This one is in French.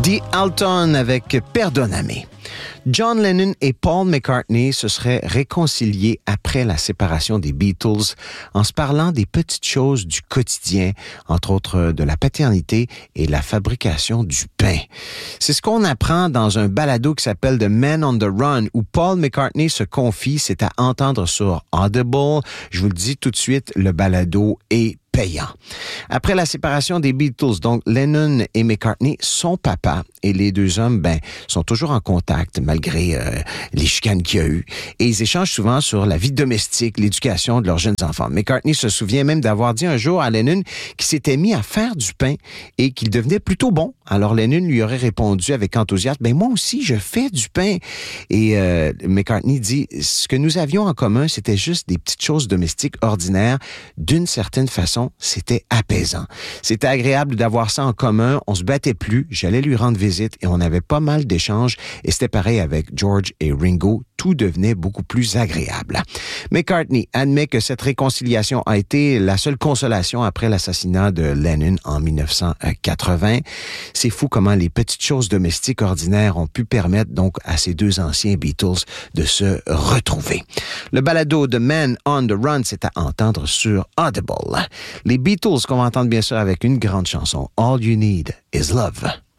The Alton avec Perdoname. John Lennon et Paul McCartney se seraient réconciliés après la séparation des Beatles en se parlant des petites choses du quotidien, entre autres de la paternité et la fabrication du pain. C'est ce qu'on apprend dans un balado qui s'appelle The Man on the Run, où Paul McCartney se confie, c'est à entendre sur Audible. Je vous le dis tout de suite, le balado est payant. Après la séparation des Beatles, donc Lennon et McCartney, son papa et les deux hommes, sont toujours en contact malgré les chicanes qu'il y a eu. Et ils échangent souvent sur la vie domestique, l'éducation de leurs jeunes enfants. McCartney se souvient même d'avoir dit un jour à Lennon qu'il s'était mis à faire du pain et qu'il devenait plutôt bon. Alors Lennon lui aurait répondu avec enthousiasme, moi aussi je fais du pain. Et McCartney dit, ce que nous avions en commun, c'était juste des petites choses domestiques ordinaires. D'une certaine façon, c'était apaisant. C'était agréable d'avoir ça en commun. On se battait plus. J'allais lui rendre visite et on avait pas mal d'échanges. Et c'était pareil avec George et Ringo. Tout devenait beaucoup plus agréable. McCartney admet que cette réconciliation a été la seule consolation après l'assassinat de Lennon en 1980. C'est fou comment les petites choses domestiques ordinaires ont pu permettre donc à ces deux anciens Beatles de se retrouver. Le balado The Man on the Run, c'est à entendre sur Audible. Les Beatles qu'on va entendre bien sûr avec une grande chanson, All You Need Is Love.